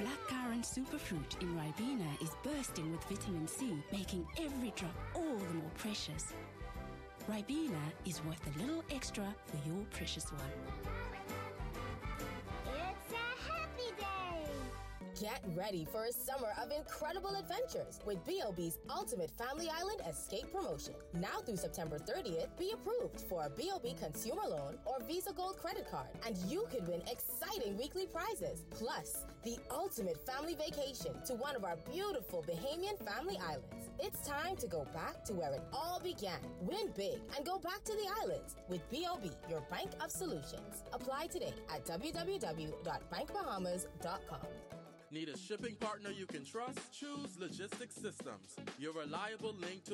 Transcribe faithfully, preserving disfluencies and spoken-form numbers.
Blackcurrant superfruit in Ribena is bursting with vitamin C, making every drop all the more precious. Ribena is worth a little extra for your precious one. Get ready for a summer of incredible adventures with B O B's Ultimate Family Island Escape Promotion. Now through September thirtieth, be approved for a B O B consumer loan or Visa Gold credit card, and you could win exciting weekly prizes. Plus, the ultimate family vacation to one of our beautiful Bahamian family islands. It's time to go back to where it all began. Win big and go back to the islands with B O B, your bank of solutions. Apply today at w w w dot bank bahamas dot com. Need a shipping partner you can trust? Choose Logistics Systems, your reliable link to